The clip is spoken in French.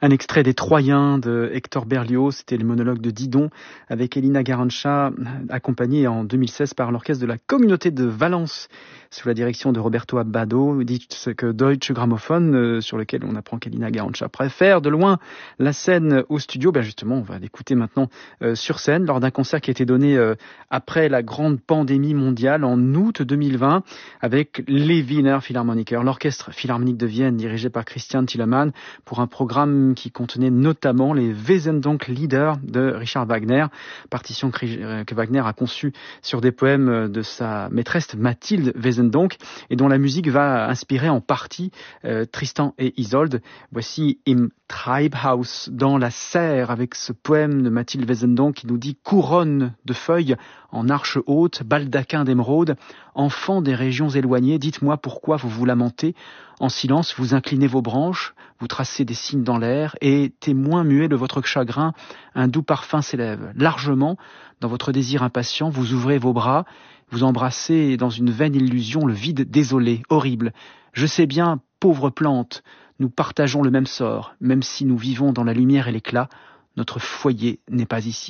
Un extrait des Troyens de Hector Berlioz, c'était le monologue de Didon avec Elina Garancha, accompagnée en 2016 par l'orchestre de la communauté de Valence sous la direction de Roberto Abbado, dit que Deutsche Grammophon, sur lequel on apprend qu'Elina Garancha préfère de loin la scène au studio. Justement, on va l'écouter maintenant sur scène lors d'un concert qui a été donné après la grande pandémie mondiale en août 2020 avec les Wiener Philharmoniker, l'orchestre philharmonique de Vienne dirigé par Christian Thielemann pour un programme qui contenait notamment les Wesendonck-Lieder de Richard Wagner, partition que Wagner a conçue sur des poèmes de sa maîtresse Mathilde Wesendonck et dont la musique va inspirer en partie Tristan et Isolde. Voici Im Treibhaus, dans la serre, avec ce poème de Mathilde Wesendonck qui nous dit « Couronne de feuilles en arche haute, baldaquin d'émeraude, enfants des régions éloignées, dites-moi pourquoi vous vous lamentez. En silence, vous inclinez vos branches, vous tracez des signes dans l'air, et témoin muet de votre chagrin, un doux parfum s'élève. Largement, dans votre désir impatient, vous ouvrez vos bras, vous embrassez dans une vaine illusion le vide désolé, horrible. Je sais bien, pauvre plante, nous partageons le même sort, même si nous vivons dans la lumière et l'éclat, notre foyer n'est pas ici. »